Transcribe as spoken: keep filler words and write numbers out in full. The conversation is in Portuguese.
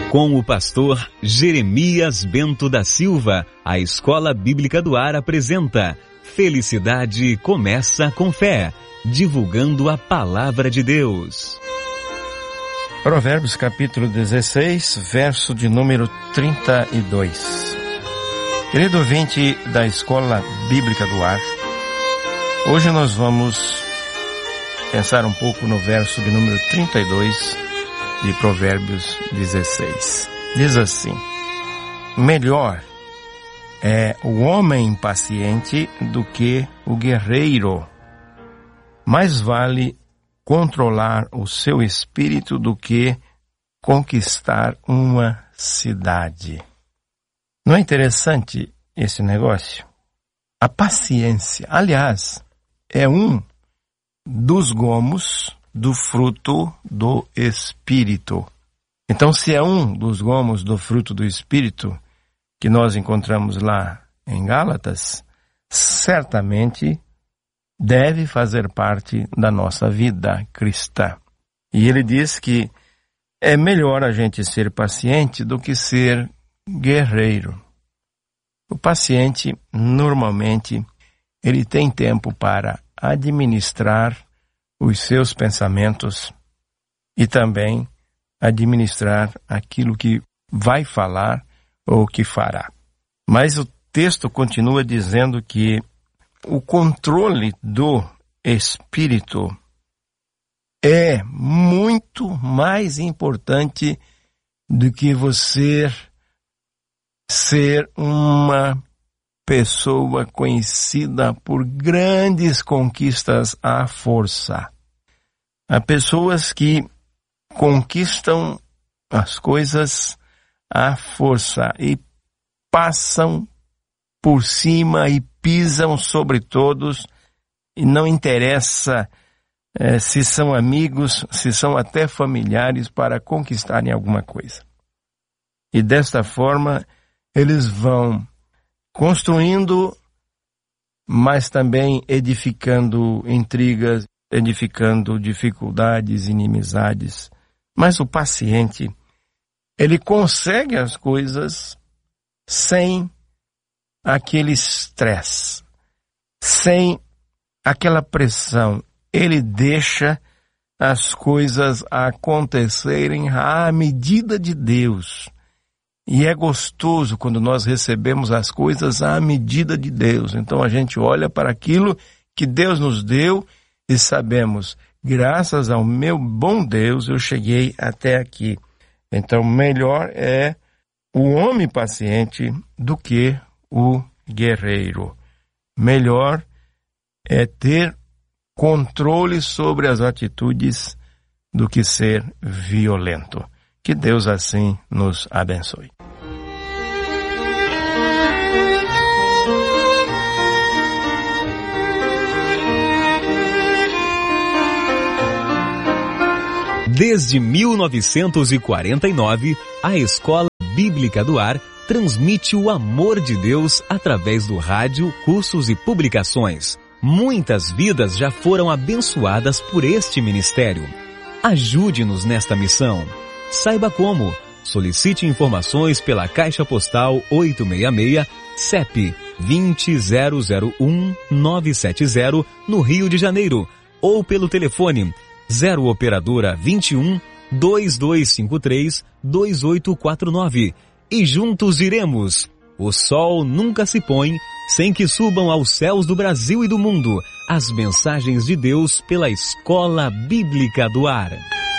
Com o pastor Jeremias Bento da Silva, a Escola Bíblica do Ar apresenta Felicidade Começa com Fé, divulgando a Palavra de Deus. Provérbios capítulo dezesseis, verso de número trinta e dois. Querido ouvinte da Escola Bíblica do Ar, hoje nós vamos pensar um pouco no verso de número trinta e dois de Provérbios dezesseis. Diz assim: melhor é o homem paciente do que o guerreiro. Mais vale controlar o seu espírito do que conquistar uma cidade. Não é interessante esse negócio? A paciência, aliás, é um dos gomos do fruto do Espírito. Então, se é um dos gomos do fruto do Espírito que nós encontramos lá em Gálatas, certamente deve fazer parte da nossa vida cristã. E ele diz que é melhor a gente ser paciente do que ser guerreiro. O paciente, normalmente, ele tem tempo para administrar os seus pensamentos e também administrar aquilo que vai falar ou que fará. Mas o texto continua dizendo que o controle do espírito é muito mais importante do que você ser uma pessoa conhecida por grandes conquistas à força. Há pessoas que conquistam as coisas à força e passam por cima e pisam sobre todos, e não interessa eh, se são amigos, se são até familiares, para conquistarem alguma coisa. E desta forma eles vão construindo, mas também edificando intrigas, edificando dificuldades, inimizades. Mas o paciente, ele consegue as coisas sem aquele estresse, sem aquela pressão. Ele deixa as coisas acontecerem à medida de Deus. E é gostoso quando nós recebemos as coisas à medida de Deus. Então a gente olha para aquilo que Deus nos deu e sabemos, graças ao meu bom Deus, eu cheguei até aqui. Então melhor é o homem paciente do que o guerreiro. Melhor é ter controle sobre as atitudes do que ser violento. Que Deus assim nos abençoe. Desde mil novecentos e quarenta e nove, a Escola Bíblica do Ar transmite o amor de Deus através do rádio, cursos e publicações. Muitas vidas já foram abençoadas por este ministério. Ajude-nos nesta missão. Saiba como. Solicite informações pela Caixa Postal oito seis seis, C E P vinte zero zero um nove sete zero, no Rio de Janeiro, ou pelo telefone zero operadora vinte e um, dois dois cinco três, dois oito quatro nove. E juntos iremos. O sol nunca se põe sem que subam aos céus do Brasil e do mundo as mensagens de Deus pela Escola Bíblica do Ar.